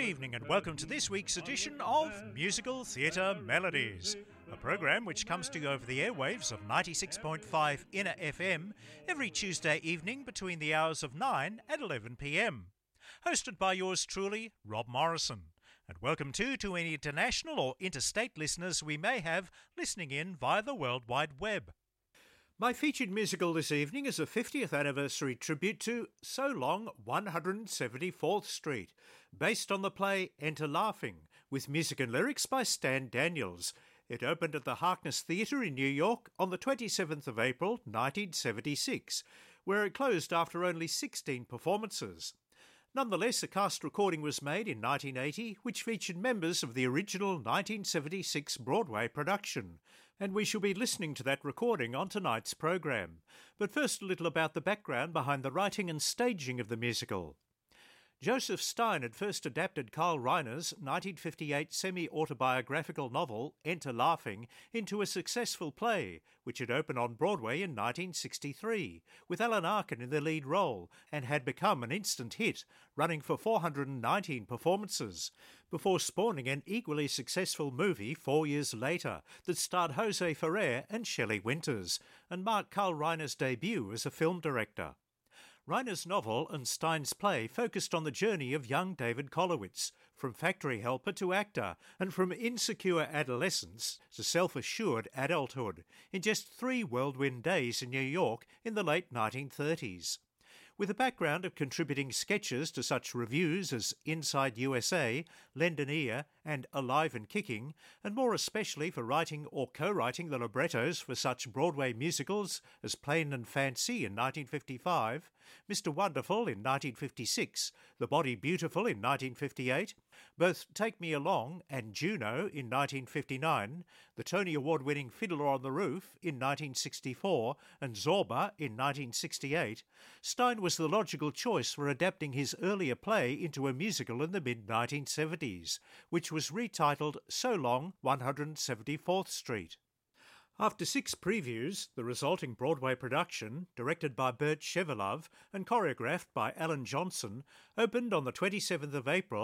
evening and welcome to this week's edition of Musical Theatre Melodies, a program which comes to you over the airwaves of 96.5 Inner FM every Tuesday evening between the hours of 9 and 11 p.m. Hosted by yours truly, Rob Morrison. And welcome too to any international or interstate listeners we may have listening in via the World Wide Web. My featured musical this evening is a 50th anniversary tribute to So Long 174th Street, based on the play Enter Laughing, with music and lyrics by Stan Daniels. It opened at the Harkness Theatre in New York on the 27th of April 1976, where it closed after only 16 performances. Nonetheless, a cast recording was made in 1980 which featured members of the original 1976 Broadway production, and we shall be listening to that recording on tonight's program. But first a little about the background behind the writing and staging of the musical. Joseph Stein had first adapted Carl Reiner's 1958 semi-autobiographical novel Enter Laughing into a successful play, which had opened on Broadway in 1963, with Alan Arkin in the lead role, and had become an instant hit, running for 419 performances, before spawning an equally successful movie 4 years later that starred Jose Ferrer and Shelley Winters, and marked Carl Reiner's debut as a film director. Reiner's novel and Stein's play focused on the journey of young David Kolowitz, from factory helper to actor, and from insecure adolescence to self-assured adulthood, in just 3 whirlwind days in New York in the late 1930s. With a background of contributing sketches to such reviews as Inside USA, Lend an Ear and Alive and Kicking, and more especially for writing or co-writing the librettos for such Broadway musicals as Plain and Fancy in 1955, Mr. Wonderful in 1956, The Body Beautiful in 1958, both Take Me Along and Juno in 1959, the Tony Award-winning Fiddler on the Roof in 1964 and Zorba in 1968, Stein was the logical choice for adapting his earlier play into a musical in the mid-1970s, which was retitled So Long 174th Street. After 6 previews, the resulting Broadway production, directed by Bert Shevelove and choreographed by Alan Johnson, opened on the 27th of April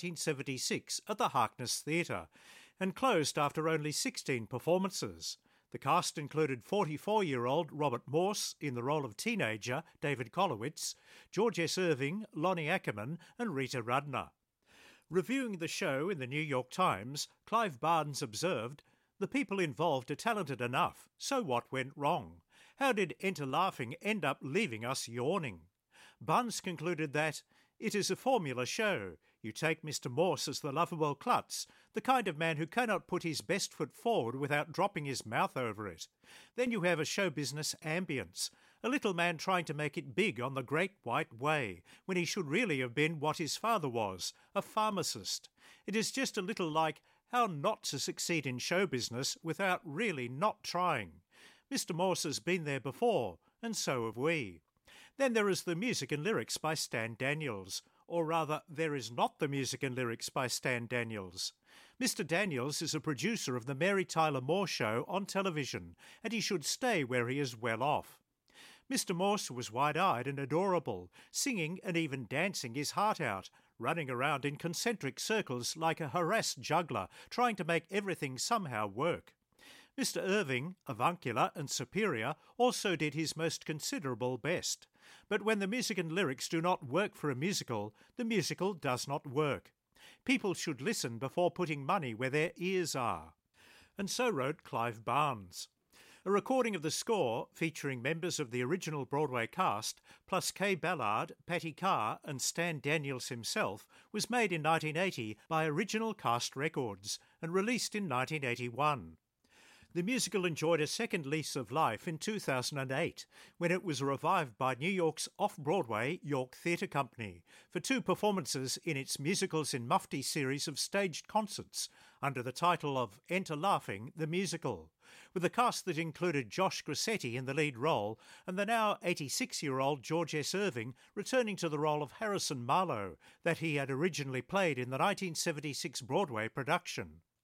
1976 at the Harkness Theatre, and closed after only 16 performances. The cast included 44-year-old Robert Morse in the role of teenager David Kolowitz, George S. Irving, Lonnie Ackerman and Rita Rudner. Reviewing the show in the New York Times, Clive Barnes observed, "The people involved are talented enough, so what went wrong? How did Enter Laughing end up leaving us yawning?" Barnes concluded that it is a formula show. You take Mr. Morse as the lovable klutz, the kind of man who cannot put his best foot forward without dropping his mouth over it. Then you have a show business ambience, a little man trying to make it big on the Great White Way, when he should really have been what his father was, a pharmacist. It is just a little like how not to succeed in show business without really not trying. Mr. Morse has been there before, and so have we. Then there is the music and lyrics by Stan Daniels, or rather, there is not the music and lyrics by Stan Daniels. Mr. Daniels is a producer of the Mary Tyler Moore Show on television, and he should stay where he is well off. Mr. Morse was wide-eyed and adorable, singing and even dancing his heart out, running around in concentric circles like a harassed juggler, trying to make everything somehow work. Mr. Irving, avuncular and superior, also did his most considerable best. But when the music and lyrics do not work for a musical, the musical does not work. People should listen before putting money where their ears are. And so wrote Clive Barnes. A recording of the score, featuring members of the original Broadway cast, plus Kay Ballard, Patty Carr and Stan Daniels himself, was made in 1980 by Original Cast Records and released in 1981. The musical enjoyed a second lease of life in 2008, when it was revived by New York's off-Broadway York Theatre Company for 2 performances in its Musicals in Mufti series of staged concerts under the title of Enter Laughing, the Musical, with a cast that included Josh Grassetti in the lead role and the now 86-year-old George S. Irving returning to the role of Harrison Marlowe that he had originally played in the 1976 Broadway production.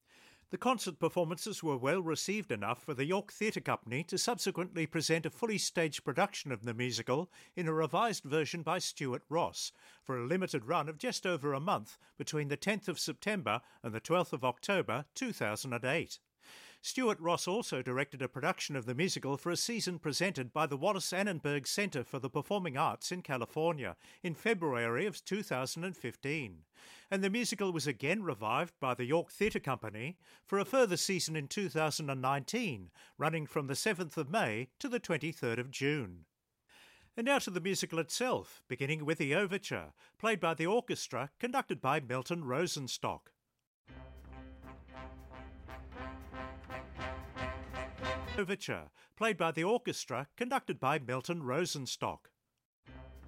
The concert performances were well received enough for the York Theatre Company to subsequently present a fully staged production of the musical in a revised version by Stuart Ross for a limited run of just over a month between the 10th of September and the 12th of October 2008. Stuart Ross also directed a production of the musical for a season presented by the Wallace Annenberg Centre for the Performing Arts in California in February of 2015. And the musical was again revived by the York Theatre Company for a further season in 2019, running from the 7th of May to the 23rd of June. And now to the musical itself, beginning with the overture, played by the orchestra, conducted by Milton Rosenstock. Overture, played by the orchestra, conducted by Milton Rosenstock.